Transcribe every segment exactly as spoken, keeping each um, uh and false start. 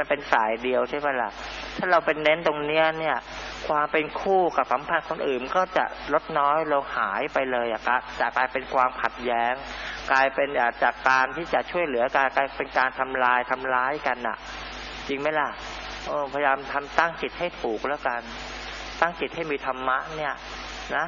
เป็นสายเดียวใช่ไหมล่ะถ้าเราเป็นเน้นตรงเนี้ยเนี่ยความเป็นคู่กับสัมพันธ์คนอื่นก็จะลดน้อยลงหายไปเลยอะครับจะกลายเป็นความขัดแย้งกลายเป็นจากการที่จะช่วยเหลือกลายเป็นการทำลายทำร้ายกันน่ะจริงไหมล่ะโอ้พยายามทำตั้งจิตให้ถูกแล้วกันตั้งจิตให้มีธรรมะเนี่ยนะ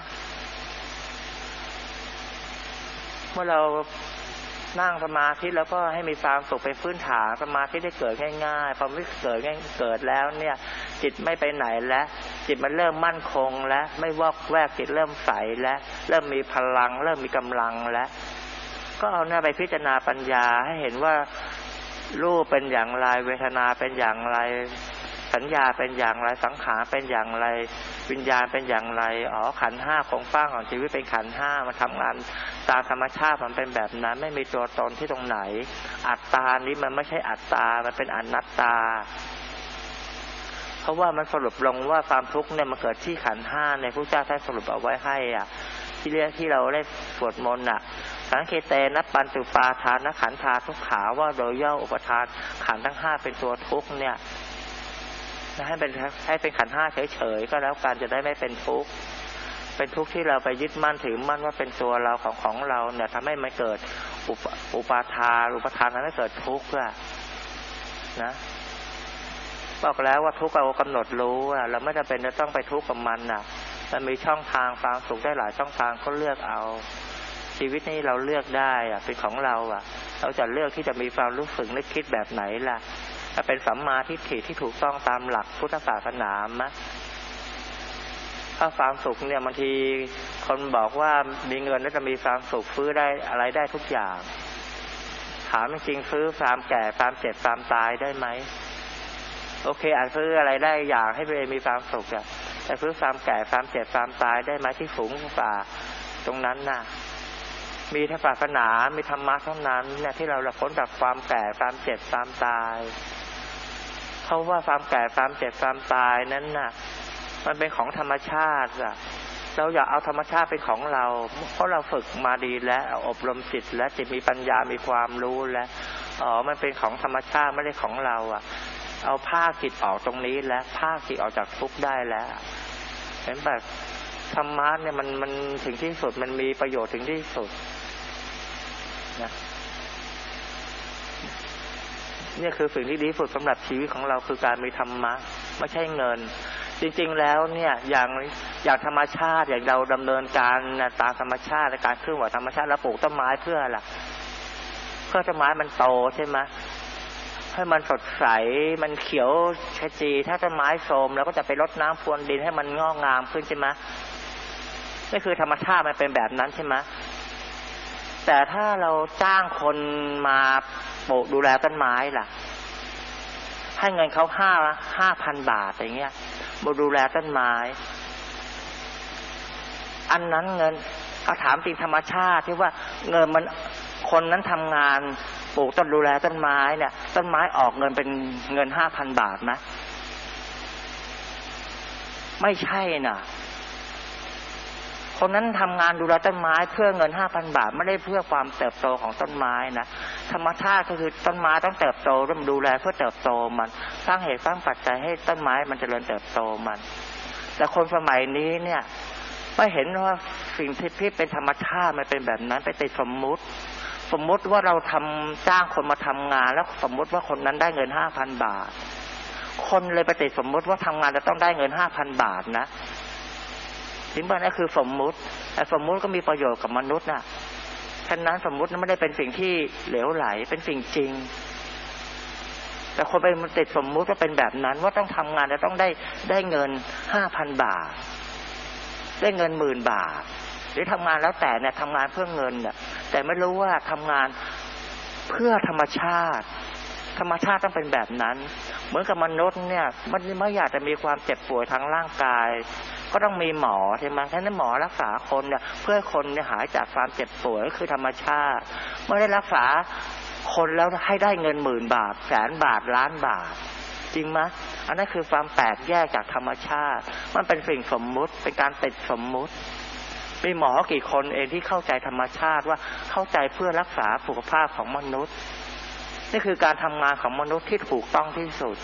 เมื่อเรานั่งสมาธิแล้วก็ให้มีความสุขเป็นพื้นฐานสมาธิได้เกิดง่ายๆพอไม่เกิดง่ายเกิดแล้วเนี่ยจิตไม่ไปไหนแล้วจิตมันเริ่มมั่นคงแล้วไม่วอกแวกจิตเริ่มใสแล้วเริ่มมีพลังเริ่มมีกำลังแล้วก็เอาหน้าไปพิจารณาปัญญาให้เห็นว่ารูปเป็นอย่างไรเวทนาเป็นอย่างไรสัญญาเป็นอย่างไรสังขารเป็นอย่างไรวิญญาณเป็นอย่างไรอ๋อขันธ์ห้าโครงสร้างของชีวิตเป็นขันธ์ห้ามันทำงานตามธรรมชาติมันเป็นแบบนั้นไม่มีตัวตนที่ตรงไหนอัตตานี้มันไม่ใช่อัตตามันเป็นอนัตตาเพราะว่ามันสรุปลงว่าความทุกข์เนี่ยมันเกิดที่ขันธ์ห้าในพระเจ้าท่านสรุปเอาไว้ให้อ่ะที่เรียกที่เราได้สวดมนต์อ่ะสังเกตเตนะปัญจุปาทานขันธาทุกขาว่าโดยย่ออุปทานขันธ์ทั้งห้าเป็นตัวทุกข์เนี่ยให้เป็นให้เป็นขันธ์ห้าเฉยๆก็แล้วกันจะได้ไม่เป็นทุกข์เป็นทุกข์ที่เราไปยึดมั่นถือมั่นว่าเป็นตัวเราของของเราเนี่ยทำให้มันเกิดอุปอุปาทานอุปทานทำให้เกิดทุกข์อ่ะนะบอกแล้วว่าทุกข์เรากำหนดรู้อ่ะเราไม่จำเป็นจะต้องไปทุกข์กับมันอ่ะมันมีช่องทางความสุขได้หลายช่องทางก็เลือกเอาชีวิตนี้เราเลือกได้อ่ะเป็นของเราอ่ะเราจะเลือกที่จะมีความรู้สึกนึกคิดแบบไหนล่ะถ้าเป็นสัมมาทิฏฐิที่ถูกต้องตามหลักพุทธศาสนามะถ้าความสุขเนี่ยบางทีคนบอกว่ามีเงินแล้วจะมีความสุขซื้อได้อะไรได้ทุกอย่างถามจริงๆซื้อความแก่ความเจ็บความตายได้ไหมโอเคอาจซื้ออะไรได้อย่างให้ตัวเองมีความสุขอะแต่ซื้อความแก่ความเจ็บความตายได้ไหมที่สูงกว่าตรงนั้นน่ะมีศาสนามีธรรมะเท่านั้นเนี่ยที่เราละพ้นจากความแก่ความเจ็บความตายเพราะว่าความแก่ความเจ็บความตายนั้นน่ะมันเป็นของธรรมชาติอ่ะเราอยากเอาธรรมชาติเป็นของเราเพราะเราฝึกมาดีแล้วอบรมจิตและจิตมีปัญญามีความรู้แล้วอ๋อมันเป็นของธรรมชาติไม่ได้ของเราอ่ะเอาภาคจิตออกตรงนี้แล้วภาคจิตออกจากทุกข์ได้แล้วเห็นแบบธรรมะเนี่ยมันมันถึงที่สุดมันมีประโยชน์ถึงที่สุดนะนี่คือสิ่งที่ดีที่สุดสำหรับชีวิตของเราคือการมีธรรมะไม่ใช่เงินจริงๆแล้วเนี่ยอย่างอย่างธรรมชาติอย่างเราดำเนินการตามธรรมชาติในการเคลื่อนไหวธรรมชาติแล้วปลูกต้นไม้เพื่ออะไรเพื่อต้นไม้มันโตใช่ไหมให้มันสดใสมันเขียวขจีถ้าต้นไม้โทรมเราก็จะไปรดน้ำพรวนดินให้มันงอกงามขึ้นใช่ไหมนี่คือธรรมชาติมันเป็นแบบนั้นใช่ไหมแต่ถ้าเราจ้างคนมาปลูกดูแลต้นไม้ล่ะให้เงินเขาห้าห้าพันบาทอย่างเงี้ยมาดูแลต้นไม้อันนั้นเงินเขาถามจริงธรรมชาติที่ว่าเงินมันคนนั้นทำงานปลูกต้นดูแลต้นไม้เนี่ยต้นไม้ออกเงินเป็นเงินห้าพันบาทไหมไม่ใช่น่ะคนนั้นทำงานดูแลต้นไม้เพื่อเงิน ห้าพัน บาทไม่ได้เพื่อความเติบโตของต้นไม้นะธรรมชาติก็คือต้นไม้ต้องเติบโตต้องดูแลเพื่อเติบโตมันสร้างเหตุสร้างปัจจัยให้ต้นไม้มันเจริญเติบโตมันแต่คนสมัยนี้เนี่ยไม่เห็นว่าสิ่งที่เป็นธรรมชาติมันเป็นแบบนั้นไปติดสมมุติสมมุติว่าเราทำจ้างคนมาทำงานแล้วสมมุติว่าคนนั้นได้เงิน ห้าพัน บาทคนเลยไปติดสมมุติว่าทำงานจะต้องได้เงิน ห้าพัน บาทนะสิ่งแบบนั้นคือสมมุติแต่สมมุติก็มีประโยชน์กับมนุษย์น่ะฉะนั้นสมมุตินั้นไม่ได้เป็นสิ่งที่เหลวไหลเป็นสิ่งจริงแต่คนไปมันติดสมมุติว่าเป็นแบบนั้นว่าต้องทำงานแล้วต้องได้ได้เงิน ห้าพัน บาทได้เงินหมื่นบาทหรือทำงานแล้วแต่เนี่ยทำงานเพื่อเงินเนี่ยแต่ไม่รู้ว่าทำงานเพื่อธรรมชาติธรรมชาติต้องเป็นแบบนั้นเหมือนกับมนุษย์เนี่ยมันไม่อยากจะมีความเจ็บป่วยทางร่างกายก็ต้องมีหมอใช่ไหมฉะนั้นหมอรักษาคนเนี่ยเพื่อคนเนี่ยหายจากความเจ็บป่วยก็คือธรรมชาติเมื่อได้รักษาคนแล้วให้ได้เงินหมื่นบาทแสนบาทล้านบาทจริงไหมอันนั้นคือความแตกแยกจากธรรมชาติมันเป็นสิ่งสมมุติเป็นการติดสมมุติมีหมอกี่คนเองที่เข้าใจธรรมชาติว่าเข้าใจเพื่อรักษาสุขภาพของมนุษย์นี่คือการทำงานของมนุษย์ที่ถูกต้องที่สุด